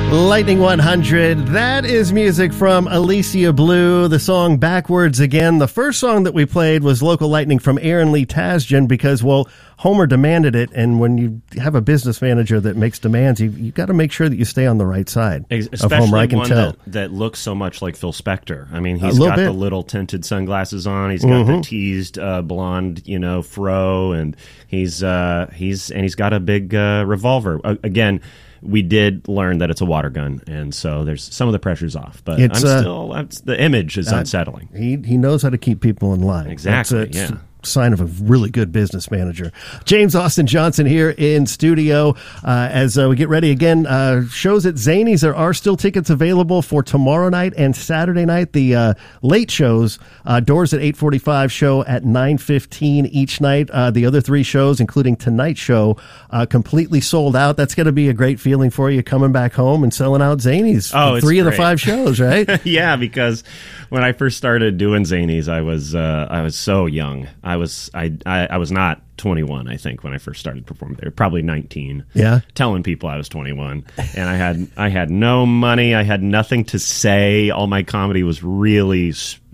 Lightning 100, that is music from Alicia Blue, the song Backwards Again. The first song that we played was Local Lightning from Aaron Lee Tasjan because, well, Homer demanded it, and when you have a business manager that makes demands, you got to make sure that you stay on the right side Especially of Homer, I can tell. That looks so much like Phil Spector. I mean, he's got the little tinted sunglasses on, he's got the teased blonde, fro, and he's got a big revolver. Again, we did learn that it's a water gun, and so there's some of the pressure's off. But the image is unsettling. He knows how to keep people in line. Exactly. That's sign of a really good business manager. James Austin Johnson here in studio as we get ready again. Shows at Zanies. There are still tickets available for tomorrow night and Saturday night. The late shows, doors at 8:45, show at 9:15 each night. The other three shows, including tonight's show, completely sold out. That's going to be a great feeling for you coming back home and selling out Zanies. Oh, three of the great. 5 shows, right? Yeah, because when I first started doing Zanies, I was so young. I was not 21, I think, when I first started performing there. Probably 19. Yeah. Telling people I was 21. And I had no money. I had nothing to say. All my comedy was really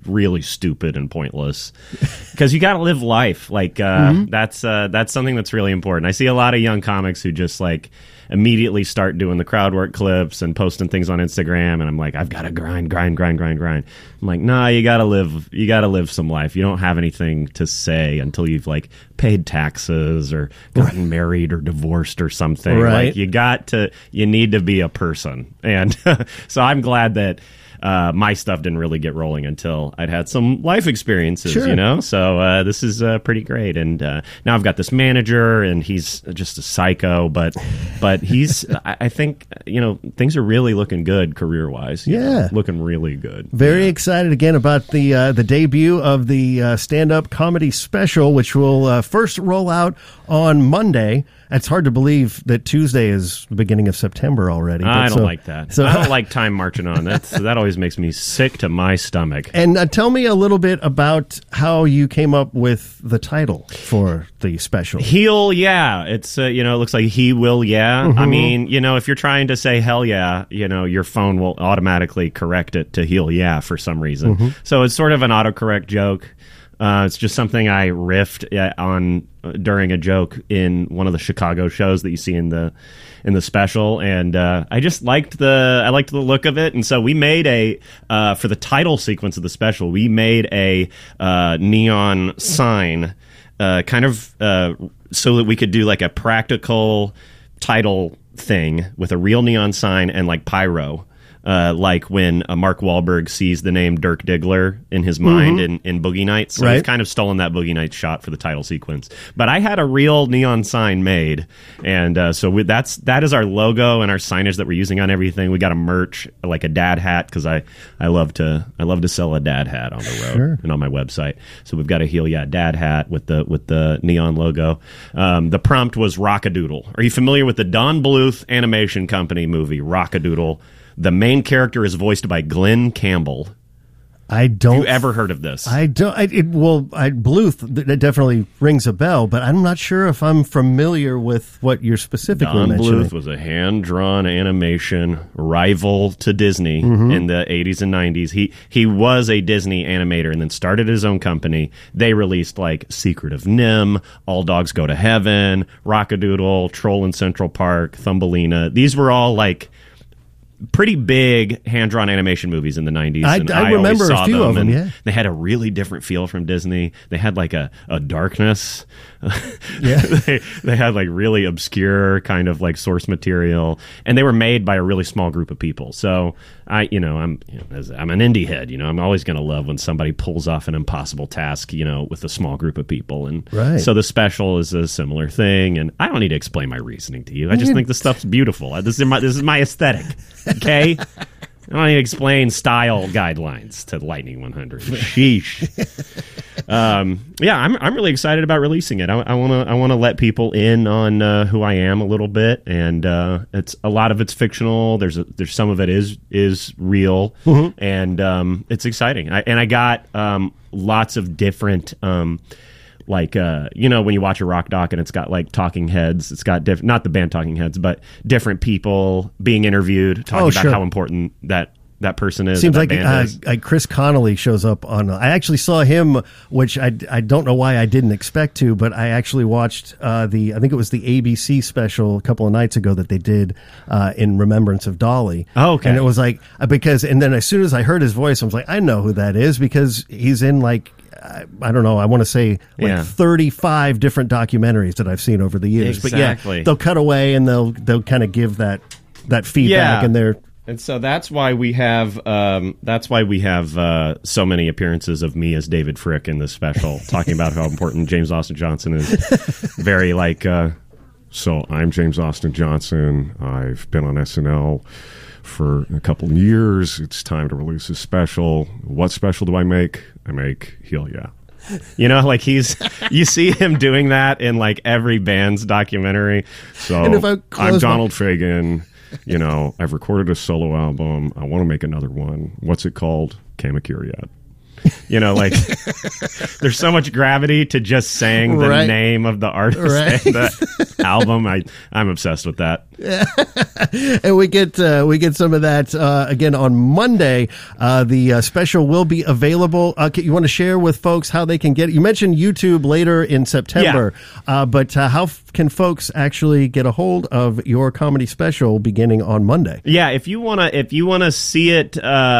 stupid and pointless. Because you got to live life. Like that's something that's really important. I see a lot of young comics who just immediately start doing the crowd work clips and posting things on Instagram, and I'm like, I've got to grind. I'm like, nah, you gotta live some life. You don't have anything to say until you've paid taxes or gotten married or divorced or something. Right. You need to be a person. And so I'm glad that my stuff didn't really get rolling until I'd had some life experiences, Sure. So this is pretty great. And now I've got this manager, and he's just a psycho, but he's, I think, things are really looking good career-wise. Yeah. Looking really good. Very excited again about the debut of the stand-up comedy special, which will first roll out on Monday. It's hard to believe that Tuesday is the beginning of September already. I don't like that. So I don't like time marching on. That always makes me sick to my stomach. And tell me a little bit about how you came up with the title for the special. Heel, yeah. It's it looks like he will, yeah. I mean, if you're trying to say hell yeah, your phone will automatically correct it to heel, yeah, for some reason. So it's sort of an autocorrect joke. It's just something I riffed on during a joke in one of the Chicago shows that you see in the special, and I just liked the look of it, and so we made for the title sequence of the special, we made a neon sign, kind of so that we could do a practical title thing with a real neon sign and pyro. Like when Mark Wahlberg sees the name Dirk Diggler in his mind in Boogie Nights. So right. He's kind of stolen that Boogie Nights shot for the title sequence. But I had a real neon sign made, and so that is our logo and our signage that we're using on everything. We got a merch, like a dad hat, because I love to sell a dad hat on the road and on my website. So we've got a Heel Yeah dad hat with the neon logo. The prompt was Rockadoodle. Are you familiar with the Don Bluth animation company movie Rockadoodle? The main character is voiced by Glenn Campbell. I don't. Have you ever heard of this? I don't. Bluth, that definitely rings a bell, but I'm not sure if I'm familiar with what you're specifically Don mentioning. Bluth was a hand-drawn animation rival to Disney in the 80s and 90s. He was a Disney animator and then started his own company. They released Secret of NIMH, All Dogs Go to Heaven, Rockadoodle, Troll in Central Park, Thumbelina. These were all pretty big hand-drawn animation movies in the 90s. I remember a few of them, yeah. They had a really different feel from Disney. They had a darkness. Yeah. they had really obscure kind of source material, and they were made by a really small group of people. So I'm an indie head, I'm always going to love when somebody pulls off an impossible task, with a small group of people. And right. So the special is a similar thing, and I don't need to explain my reasoning to you. I just think the stuff's beautiful. This is my aesthetic. Okay? I don't need to explain style guidelines to Lightning 100. Sheesh. Yeah, I'm really excited about releasing it. I want to let people in on who I am a little bit, and it's a lot of it's fictional. There's some of it is real, and it's exciting. I got lots of different like you know, when you watch a rock doc and it's got like talking heads, it's got not the band Talking Heads, but different people being interviewed talking about how important that person is. Seems like Chris Connolly shows up on. I actually saw him, which I don't know why I didn't expect to, but I actually watched I think it was the ABC special a couple of nights ago that they did in remembrance of Dolly. Oh, okay. And it was like and then as soon as I heard his voice, I was like, I know who that is because he's in like. I don't know. I want to say 35 different documentaries that I've seen over the years. Exactly. But yeah, they'll cut away and they'll kind of give that feedback and so that's why we have so many appearances of me as David Frick in this special, talking about how important James Austin Johnson is. Very like, so I'm James Austin Johnson. I've been on SNL for a couple of years. It's time to release a special. What special do I make? I make Hell Yeah. You know, like you see him doing that in like every band's documentary. So I'm Donald Fagen. You know, I've recorded a solo album. I want to make another one. What's it called? Can't make it yet. You know, like there's so much gravity to just saying the name of the artist and the album. I'm obsessed with that. And we get some of that again on Monday. The special will be available. You want to share with folks how they can get it? You mentioned YouTube later in September, but how can folks actually get a hold of your comedy special beginning on Monday? Yeah, if you wanna see it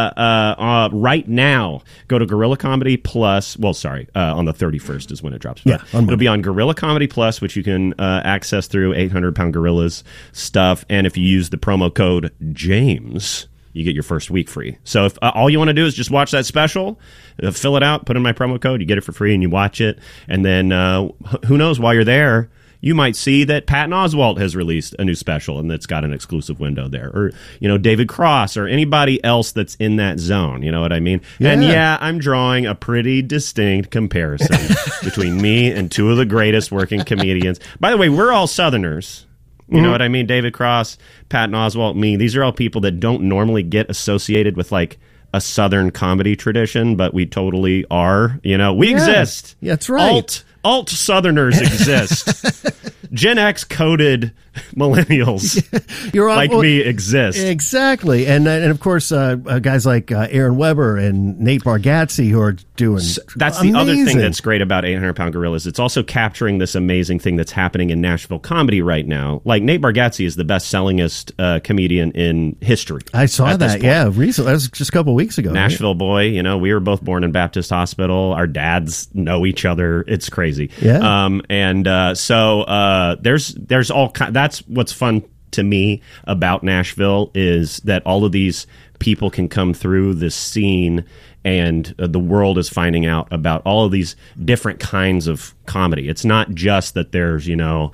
right now, go to Gorilla Comedy Plus. Well, sorry, on the 31st is when it drops. But it'll be on Gorilla Comedy Plus, which you can access through 800 Pound Gorillas stuff. And if you use the promo code James, you get your first week free. So if all you want to do is just watch that special, fill it out, put in my promo code, you get it for free, and you watch it. And then who knows, while you're there, you might see that Patton Oswalt has released a new special and that's got an exclusive window there. Or, you know, David Cross or anybody else that's in that zone. You know what I mean? Yeah. And I'm drawing a pretty distinct comparison between me and two of the greatest working comedians. By the way, we're all Southerners. You know what I mean? David Cross, Patton Oswalt, me. These are all people that don't normally get associated with like a Southern comedy tradition, but we totally are. You know, we exist. Yeah, that's right. Alt Southerners exist. Gen X coded millennials like me exist. Exactly. And of course, guys like Aaron Weber and Nate Bargatze who are doing that's the other thing that's great about 800 Pound Gorillas. It's also capturing this amazing thing that's happening in Nashville comedy right now. Like Nate Bargatze is the best-sellingest comedian in history. I saw that, recently. That was just a couple of weeks ago. Nashville boy, you know, we were both born in Baptist Hospital. Our dads know each other. It's crazy. Yeah. So there's all that's what's fun to me about Nashville is that all of these people can come through this scene and the world is finding out about all of these different kinds of comedy. It's not just that there's, you know,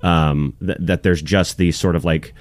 that there's just these sort of like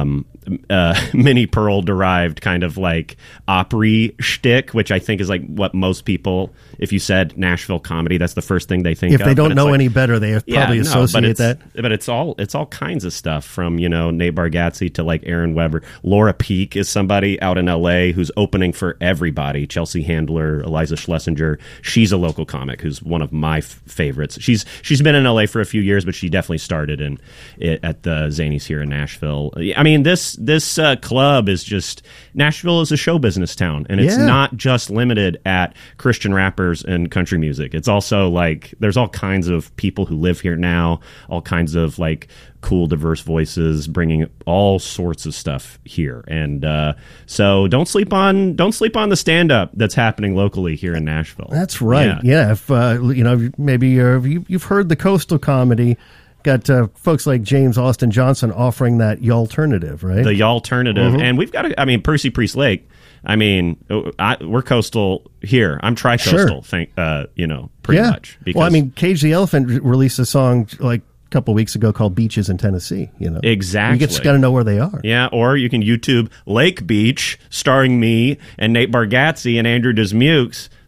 Minnie Pearl derived kind of like Opry shtick, which I think is like what most people, if you said Nashville comedy, that's the first thing they think of. If they don't know any better, they probably associate that. But it's all kinds of stuff from, you know, Nate Bargatze to like Aaron Weber. Laura Peak is somebody out in LA who's opening for everybody. Chelsea Handler, Eliza Schlesinger. She's a local comic who's one of my favorites. She's been in LA for a few years, but she definitely started at the Zanies here in Nashville. I mean, this club is just, Nashville is a show business town, and it's not just limited at Christian rappers and country music. It's also like there's all kinds of people who live here now, all kinds of like cool, diverse voices bringing all sorts of stuff here. And so don't sleep on the stand-up that's happening locally here in Nashville. That's right. Yeah. If you know, maybe you've heard the coastal comedy. Got folks like James Austin Johnson offering that y'alternative, right? The y'alternative. And we've got Percy Priest Lake. I mean, we're coastal here. I'm tri-coastal, pretty much. Because, well, I mean, Cage the Elephant released a song like a couple of weeks ago called Beaches in Tennessee, you know. Exactly. You just got to know where they are. Yeah, or you can YouTube Lake Beach, starring me and Nate Bargatze and Andrew Dismukes.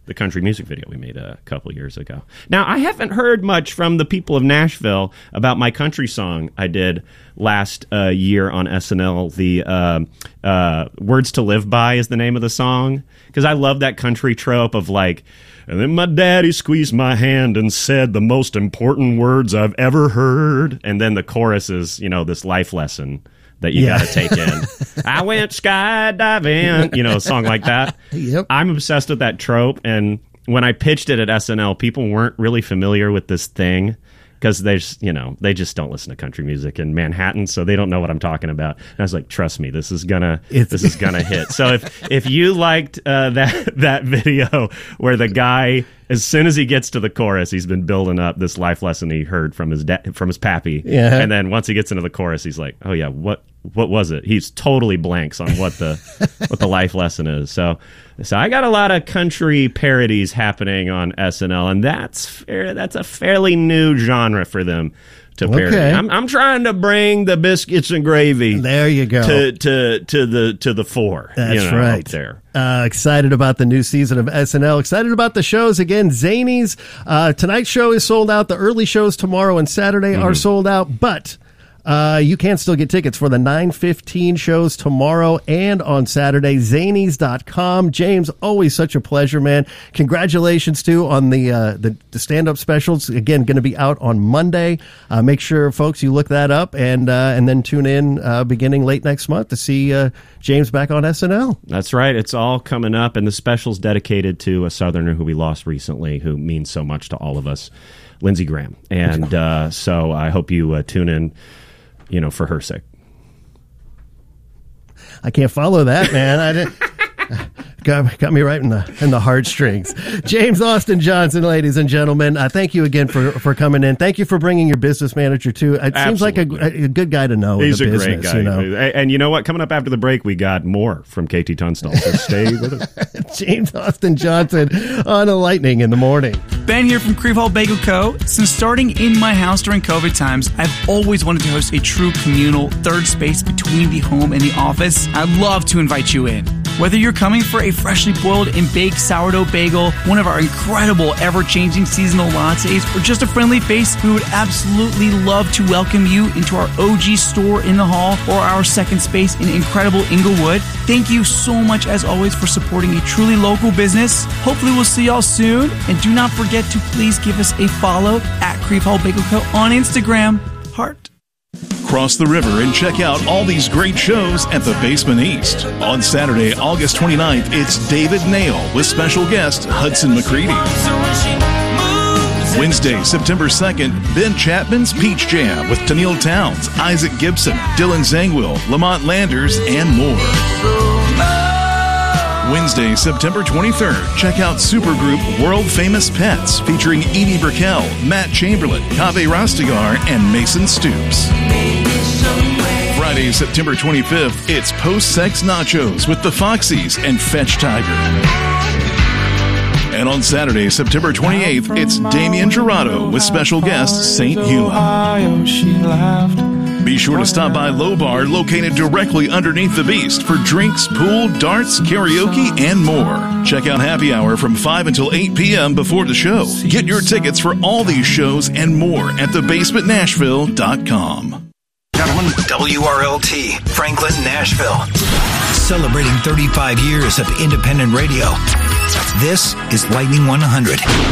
the country music video we made a couple years ago. Now, I haven't heard much from the people of Nashville about my country song I did last year on SNL. The Words to Live By is the name of the song, because I love that country trope of like, and then my daddy squeezed my hand and said the most important words I've ever heard. And then the chorus is, this life lesson that you got to take in. I went skydiving, a song like that. Yep. I'm obsessed with that trope. And when I pitched it at SNL, people weren't really familiar with this thing because they just don't listen to country music in Manhattan, so they don't know what I'm talking about. And I was like, trust me, this is gonna hit. So if you liked that video where the guy, as soon as he gets to the chorus, he's been building up this life lesson he heard from his pappy, and then once he gets into the chorus, he's like, oh yeah, what was it? He's totally blanks on what the life lesson is. So I got a lot of country parodies happening on SNL, and that's a fairly new genre for them to parody. Okay. I'm trying to bring the biscuits and gravy. There you go. To the fore. That's right. Up there. Excited about the new season of SNL. Excited about the shows again. Zanies. Tonight's show is sold out. The early shows tomorrow and Saturday are sold out, but you can still get tickets for the 9:15 shows tomorrow and on Saturday. Zanies.com. James, always such a pleasure, man. Congratulations, too, on the stand-up specials. Again, going to be out on Monday. Make sure, folks, you look that up and then tune in beginning late next month to see James back on SNL. That's right. It's all coming up, and the special's dedicated to a Southerner who we lost recently who means so much to all of us, Lindsey Graham. And so I hope you tune in, for her sake. I can't follow that, man. I didn't. Got me right in the heartstrings. James Austin Johnson, ladies and gentlemen, thank you again for coming in. Thank you for bringing your business manager too. It seems like a good guy to know. He's in the a business, great guy. And you know what? Coming up after the break, we got more from KT Tunstall. So stay with us. James Austin Johnson on a Lightning in the Morning. Ben here from Creve Hall Bagel Co. Since starting in my house during COVID times, I've always wanted to host a true communal third space between the home and the office. I'd love to invite you in. Whether you're coming for a freshly boiled and baked sourdough bagel, one of our incredible ever-changing seasonal lattes, or just a friendly face, we would absolutely love to welcome you into our OG store in the hall or our second space in incredible Inglewood. Thank you so much, as always, for supporting a truly local business. Hopefully we'll see y'all soon. And do not forget to please give us a follow at Creve Hall Bagel Co. on Instagram. Heart. Cross the river and check out all these great shows at the Basement East. On Saturday, August 29th, it's David Nail with special guest Hudson McCready. Wednesday, September 2nd, Ben Chapman's Peach Jam with Tennille Towns, Isaac Gibson, Dylan Zangwill, Lamont Landers, and more. Wednesday, September 23rd, check out supergroup World Famous Pets featuring Edie Brickell, Matt Chamberlain, Kaveh Rastegar, and Mason Stoops. Friday, September 25th, it's Post-Sex Nachos with the Foxies and Fetch Tiger. And on Saturday, September 28th, it's Damian Jurado with special guest St. Huma. Be sure to stop by Low Bar, located directly underneath the Beast, for drinks, pool, darts, karaoke, and more. Check out Happy Hour from 5 until 8 p.m. before the show. Get your tickets for all these shows and more at thebasementnashville.com. WRLT, Franklin, Nashville. Celebrating 35 years of independent radio. This is Lightning 100.